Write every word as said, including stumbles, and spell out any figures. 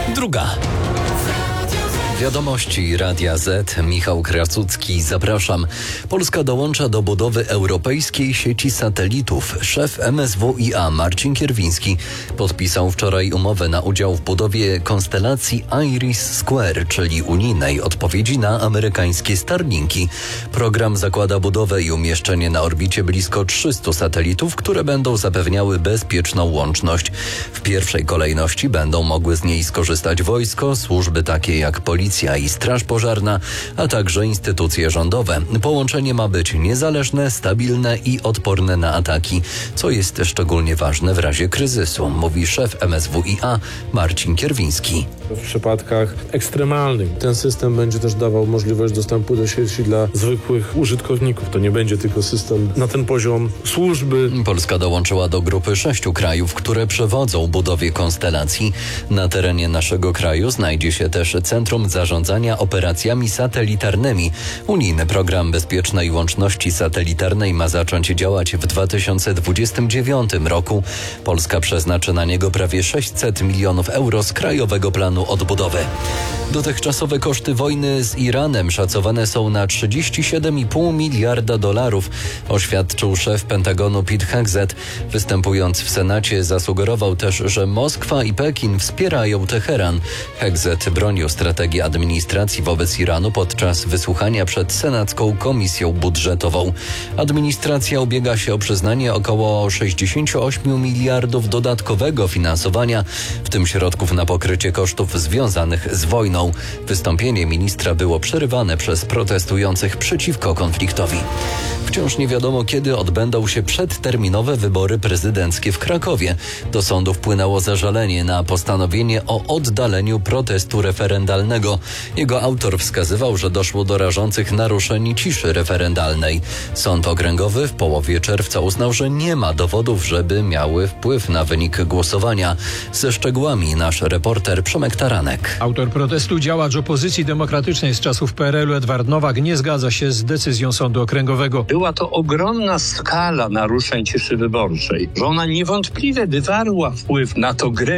Druga. Wiadomości Radia Z. Michał Krasucki, zapraszam. Polska dołącza do budowy europejskiej sieci satelitów. Szef M S W I A Marcin Kierwiński podpisał wczoraj umowę na udział w budowie konstelacji IRIS-Square, czyli unijnej odpowiedzi na amerykańskie Starlinki. Program zakłada budowę i umieszczenie na orbicie blisko trzystu satelitów, które będą zapewniały bezpieczną łączność. W pierwszej kolejności będą mogły z niej skorzystać wojsko, służby takie jak policja i straż pożarna, a także instytucje rządowe. Połączenie ma być niezależne, stabilne i odporne na ataki, co jest szczególnie ważne w razie kryzysu, mówi szef M S W I A Marcin Kierwiński. W przypadkach ekstremalnych ten system będzie też dawał możliwość dostępu do sieci dla zwykłych użytkowników. To nie będzie tylko system na ten poziom służby. Polska dołączyła do grupy sześciu krajów, które przewodzą budowie konstelacji. Na terenie naszego kraju znajdzie się też Centrum Zarządzania Operacjami Satelitarnymi. Unijny program bezpiecznej łączności satelitarnej ma zacząć działać w dwa tysiące dwudziestym dziewiątym roku. Polska przeznaczy na niego prawie sześćset milionów euro z Krajowego Planu Odbudowy. Dotychczasowe koszty wojny z Iranem szacowane są na trzydzieści siedem i pół miliarda dolarów, oświadczył szef Pentagonu Pete Hegseth. Występując w Senacie zasugerował też, że Moskwa i Pekin wspierają Teheran. Hegseth bronił strategii administracji wobec Iranu podczas wysłuchania przed Senacką Komisją Budżetową. Administracja ubiega się o przyznanie około sześćdziesiąt osiem miliardów dodatkowego finansowania, w tym środków na pokrycie kosztów związanych z wojną. Wystąpienie ministra było przerywane przez protestujących przeciwko konfliktowi. Wciąż nie wiadomo, kiedy odbędą się przedterminowe wybory prezydenckie w Krakowie. Do sądu wpłynęło zażalenie na postanowienie o oddaleniu protestu referendalnego. Jego autor wskazywał, że doszło do rażących naruszeń ciszy referendalnej. Sąd okręgowy w połowie czerwca uznał, że nie ma dowodów, żeby miały wpływ na wynik głosowania. Ze szczegółami nasz reporter Przemek Taranek. Autor protestu, działacz opozycji demokratycznej z czasów P R L u Edward Nowak nie zgadza się z decyzją sądu okręgowego. Była to ogromna skala naruszeń ciszy wyborczej, że ona niewątpliwie wywarła wpływ na to grę